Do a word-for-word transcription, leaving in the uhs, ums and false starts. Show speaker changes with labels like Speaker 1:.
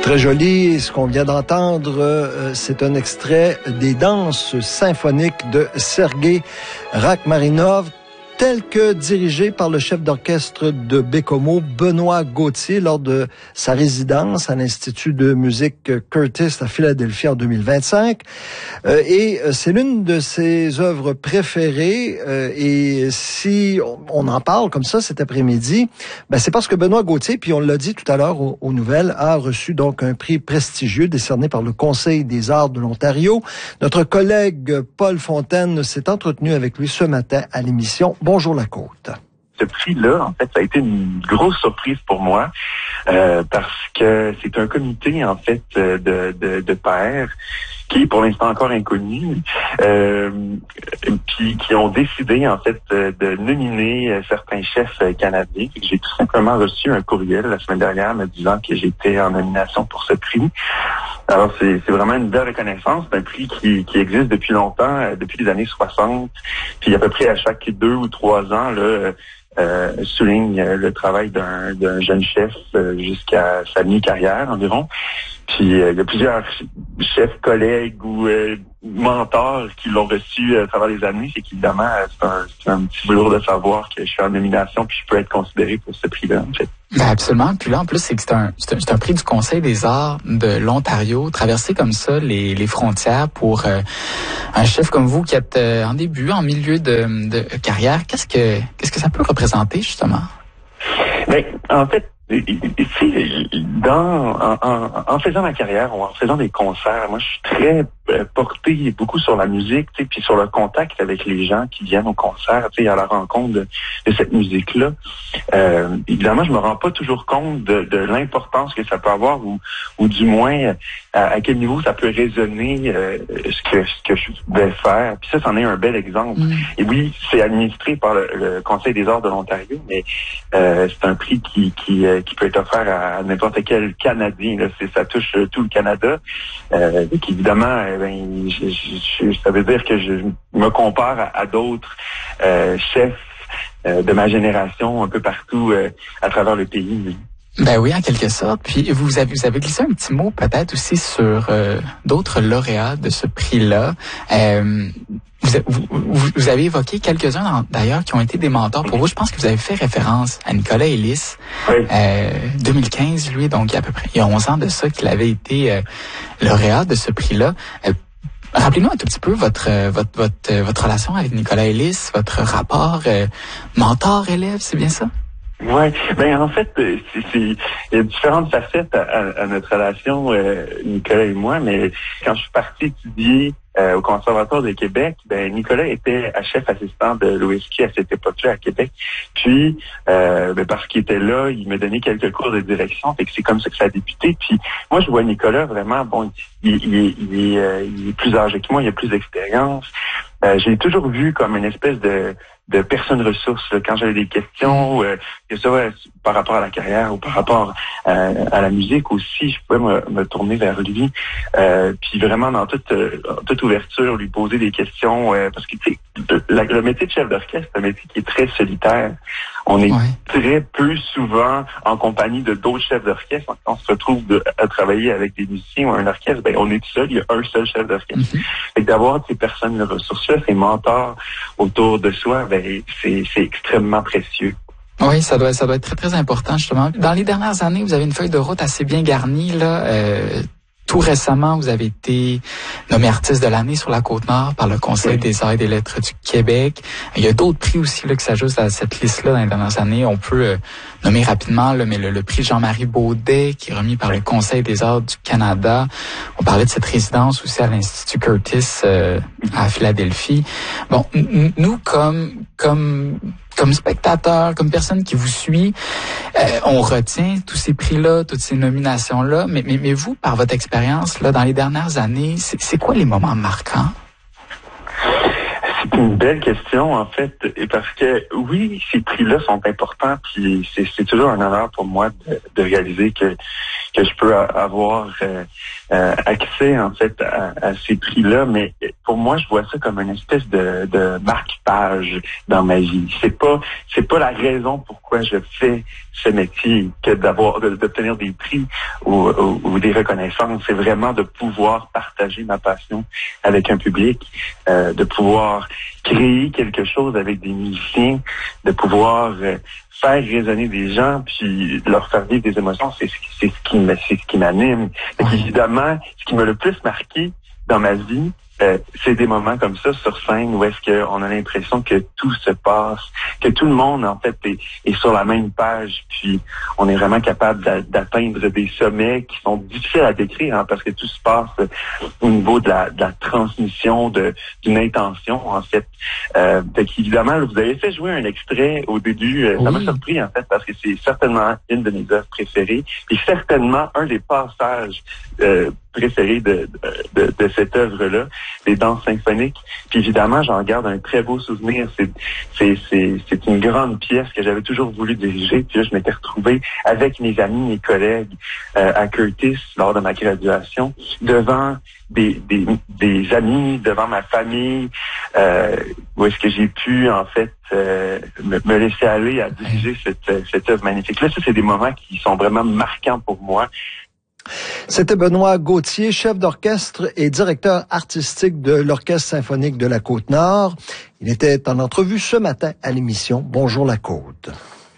Speaker 1: Très joli. Ce qu'on vient d'entendre, euh, c'est un extrait des danses symphoniques de Sergueï Rachmaninov, tel que dirigé par le chef d'orchestre de Baie-Comeau, Benoît Gauthier, lors de sa résidence à l'Institut de musique Curtis à Philadelphie en deux mille vingt-cinq. Euh, et c'est l'une de ses œuvres préférées. Euh, et si on en parle comme ça cet après-midi, ben c'est parce que Benoît Gauthier, puis on l'a dit tout à l'heure aux, aux nouvelles, a reçu donc un prix prestigieux décerné par le Conseil des arts de l'Ontario. Notre collègue Paul Fontaine s'est entretenu avec lui ce matin à l'émission Bonjour la Côte.
Speaker 2: Ce prix-là, en fait, ça a été une grosse surprise pour moi euh, parce que c'est un comité, en fait, de, de, de pairs qui est pour l'instant encore inconnu, euh, puis qui ont décidé, en fait, de nominer certains chefs canadiens. J'ai tout simplement reçu un courriel la semaine dernière me disant que j'étais en nomination pour ce prix. Alors, c'est, c'est vraiment une belle reconnaissance. C'est un prix qui, qui existe depuis longtemps, euh, depuis les années soixante. Puis à peu près à chaque deux ou trois ans, là, euh, souligne le travail d'un, d'un jeune chef euh, jusqu'à sa mi-carrière environ. Puis euh, il y a plusieurs chefs, collègues ou euh, mentors qui l'ont reçu à travers les années. C'est qu'évidemment, c'est un, c'est un petit velours de savoir que je suis en nomination puis je peux être considéré pour ce prix-là, en fait.
Speaker 3: Ben absolument. Puis là, en plus, c'est que c'est un, c'est un, c'est un prix du Conseil des arts de l'Ontario. Traverser comme ça les, les frontières pour euh, un chef comme vous qui êtes euh, en début, en milieu de, de carrière, qu'est-ce que qu'est-ce que ça peut représenter, justement?
Speaker 2: Ben, en fait, dans, en, en, en faisant ma carrière ou en faisant des concerts, moi, je suis très euh, porté beaucoup sur la musique, tu sais, puis sur le contact avec les gens qui viennent au concert, tu sais, à la rencontre de, de cette musique-là. Euh, évidemment, je me rends pas toujours compte de, de l'importance que ça peut avoir, ou, ou du moins à, à quel niveau ça peut résonner euh, ce que ce que je vais faire. Puis ça, c'en est un bel exemple. Mm. Et oui, c'est administré par le, le Conseil des arts de l'Ontario, mais euh, c'est un prix qui qui euh, qui peut être offert à, à n'importe quel Canadien. Là. C'est, ça touche euh, tout le Canada. Euh, donc évidemment, euh, ben, je, je, je, ça veut dire que je me compare à, à d'autres euh, chefs euh, de ma génération un peu partout euh, à travers le pays.
Speaker 3: Ben oui, en quelque sorte. Puis vous avez, vous avez glissé un petit mot peut-être aussi sur euh, d'autres lauréats de ce prix-là. Euh, Vous, vous, vous avez évoqué quelques-uns d'ailleurs qui ont été des mentors pour vous. Je pense que vous avez fait référence à Nicolas Ellis.
Speaker 2: Oui.
Speaker 3: Euh, deux mille quinze, lui, donc il y a à peu près il y a onze ans de ça qu'il avait été euh, lauréat de ce prix-là. Euh, rappelez-nous un tout petit peu votre votre votre votre relation avec Nicolas Ellis, votre rapport euh, mentor-élève, c'est bien ça?
Speaker 2: Ouais, ben en fait, c'est, c'est il y a différentes facettes à, à, à notre relation, euh, Nicolas et moi, mais quand je suis parti étudier euh, au Conservatoire de Québec, ben Nicolas était à chef assistant de l'O S Q à cette époque-là à Québec. Puis euh, ben parce qu'il était là, il me donnait quelques cours de direction, fait que c'est comme ça que ça a débuté. Puis moi, je vois Nicolas vraiment, bon, il, il, il, il, est, euh, il est plus âgé que moi, il a plus d'expérience. Euh, j'ai toujours vu comme une espèce de de personnes ressources là, quand j'avais des questions, euh, que ça soit par rapport à la carrière ou par rapport euh, à la musique aussi, je pouvais me, me tourner vers lui, euh, puis vraiment dans toute euh, toute ouverture lui poser des questions, euh, parce que tu sais, le, le métier de chef d'orchestre, c'est un métier qui est très solitaire. On est ouais. très peu souvent en compagnie de d'autres chefs d'orchestre. Quand on se retrouve de, à travailler avec des musiciens ou un orchestre, ben on est tout seul, il y a un seul chef d'orchestre. Mm-hmm. Fait que d'avoir ces personnes ressources-là, ces mentors autour de soi, ben c'est, c'est extrêmement précieux.
Speaker 3: Oui, ça doit, ça doit être très, très important, justement. Dans les dernières années, vous avez une feuille de route assez bien garnie, là. Euh, tout récemment, vous avez été nommé artiste de l'année sur la Côte-Nord par le Conseil oui. des arts et des lettres du Québec. Il y a d'autres prix aussi là qui s'ajoutent à cette liste-là dans les dernières années. On peut euh, nommer rapidement là, mais le, le prix Jean-Marie Baudet, qui est remis par le Conseil des arts du Canada. On parlait de cette résidence aussi à l'Institut Curtis euh, à Philadelphie. Bon, n- nous, comme comme comme spectateur, comme personne qui vous suit, euh, on retient tous ces prix-là, toutes ces nominations-là. Mais, mais, mais vous, par votre expérience, là, dans les dernières années, c'est, c'est quoi les moments marquants?
Speaker 2: C'est une belle question, en fait, parce que, oui, ces prix-là sont importants, puis c'est, c'est toujours un honneur pour moi de, de réaliser que, que je peux avoir euh, euh, accès en fait à, à ces prix-là, mais pour moi, je vois ça comme une espèce de, de marque-page dans ma vie. C'est pas, c'est pas la raison pourquoi je fais ce métier que d'avoir, de, d'obtenir des prix ou, ou, ou des reconnaissances. C'est vraiment de pouvoir partager ma passion avec un public, euh, de pouvoir créer quelque chose avec des musiciens, de pouvoir euh, faire résonner des gens, puis leur faire vivre des émotions. C'est, c'est ce qui me, c'est ce qui m'anime. Donc, évidemment, ce qui m'a le plus marqué dans ma vie, Euh, c'est des moments comme ça sur scène où est-ce qu'on a l'impression que tout se passe, que tout le monde en fait est, est sur la même page, puis on est vraiment capable d'a- d'atteindre des sommets qui sont difficiles à décrire, hein, parce que tout se passe au niveau de la, de la transmission de, d'une intention en fait. Euh, fait qu'évidemment, vous avez fait jouer un extrait au début, euh, oui. Ça m'a surpris en fait parce que c'est certainement une de mes œuvres préférées, et certainement un des passages euh, préférés de, de, de, de cette œuvre-là, les danses symphoniques. Puis évidemment, j'en garde un très beau souvenir. C'est, c'est, c'est, c'est une grande pièce que j'avais toujours voulu diriger. Puis là, je m'étais retrouvé avec mes amis, mes collègues euh, à Curtis lors de ma graduation, devant des, des, des amis, devant ma famille, euh, où est-ce que j'ai pu en fait euh, me, me laisser aller à diriger cette, cette œuvre magnifique. Là, ça, c'est des moments qui sont vraiment marquants pour moi.
Speaker 1: C'était Benoît Gauthier, chef d'orchestre et directeur artistique de l'Orchestre symphonique de la Côte-Nord. Il était en entrevue ce matin à l'émission Bonjour la Côte.